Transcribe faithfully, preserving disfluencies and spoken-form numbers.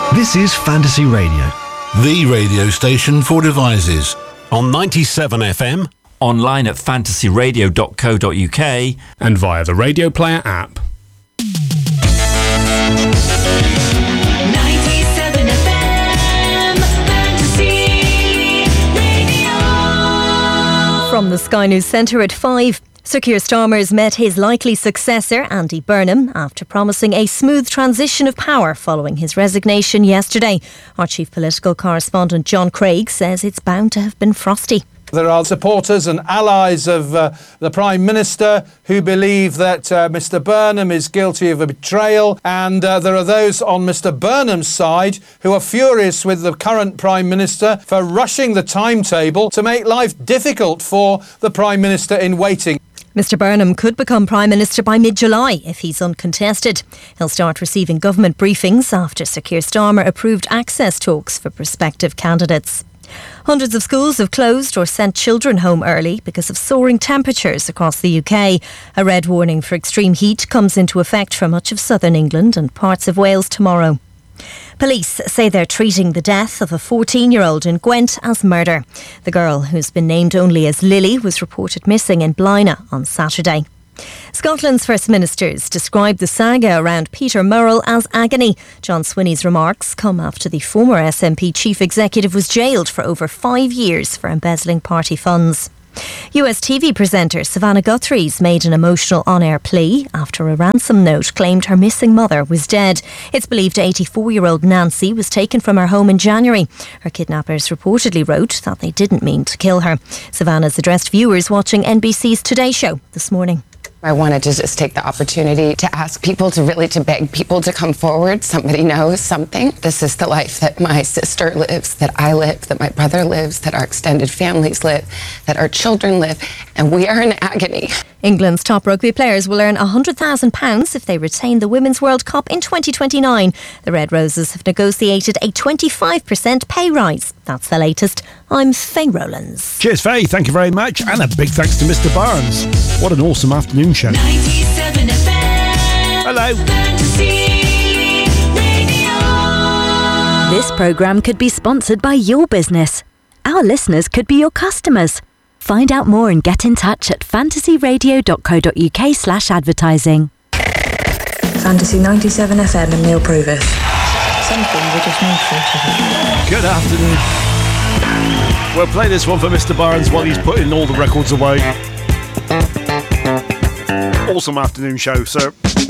This is Fantasy Radio, the radio station for devices. On ninety-seven F M, online at fantasy radio dot co dot uk, and via the Radio Player app. ninety-seven F M, Fantasy Radio. From the Sky News Centre at five. Sir Keir Starmer's met his likely successor, Andy Burnham, after promising a smooth transition of power following his resignation yesterday. Our chief political correspondent John Craig says it's bound to have been frosty. There are supporters and allies of uh, the Prime Minister who believe that uh, Mr Burnham is guilty of a betrayal, and uh, there are those on Mr Burnham's side who are furious with the current Prime Minister for rushing the timetable to make life difficult for the Prime Minister in waiting. Mr Burnham could become Prime Minister by mid-July if he's uncontested. He'll start receiving government briefings after Sir Keir Starmer approved access talks for prospective candidates. Hundreds of schools have closed or sent children home early because of soaring temperatures across the U K. A red warning for extreme heat comes into effect for much of southern England and parts of Wales tomorrow. Police say they're treating the death of a fourteen-year-old in Gwent as murder. The girl, who's been named only as Lily, was reported missing in Blaina on Saturday. Scotland's First Ministers described the saga around Peter Murrell as agony. John Swinney's remarks come after the former S N P chief executive was jailed for over five years for embezzling party funds. U S T V presenter Savannah Guthrie's made an emotional on-air plea after a ransom note claimed her missing mother was dead. It's believed eighty-four-year-old Nancy was taken from her home in January. Her kidnappers reportedly wrote that they didn't mean to kill her. Savannah's addressed viewers watching N B C's Today Show this morning. I wanted to just take the opportunity to ask people to really to beg people to come forward. Somebody knows something. This is the life that my sister lives, that I live, that my brother lives, that our extended families live, that our children live, and we are in agony. England's top rugby players will earn one hundred thousand pounds if they retain the Women's World Cup in twenty twenty-nine. The Red Roses have negotiated a twenty-five percent pay rise. That's the latest. I'm Faye Rowlands. Cheers, Faye. Thank you very much. And a big thanks to Mister Barnes. What an awesome afternoon show. ninety-seven F M. Hello. Fantasy Radio. This programme could be sponsored by your business. Our listeners could be your customers. Find out more and get in touch at fantasy radio dot co dot uk slash advertising. Fantasy ninety-seven F M and Neil Provis. Some things are just made for each other. Good afternoon. We'll play this one for Mister Barnes while he's putting all the records away. Awesome afternoon show, sir.